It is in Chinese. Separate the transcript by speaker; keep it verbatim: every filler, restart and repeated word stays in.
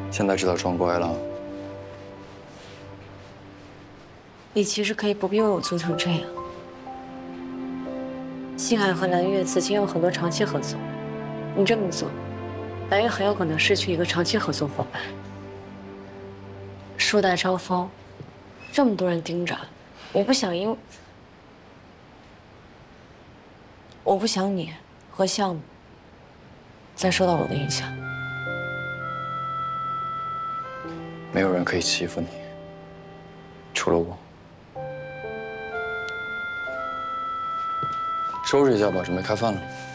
Speaker 1: 现在知道装乖了。
Speaker 2: 你其实可以不必为我做成这样。星海和南岳此前有很多长期合作，你这么做，南岳很有可能失去一个长期合作伙伴。树大招风，这么多人盯着，我不想因，我不想你和项目再受到我的影响。
Speaker 1: 没有人可以欺负你，除了我。收拾一下吧，准备开饭了。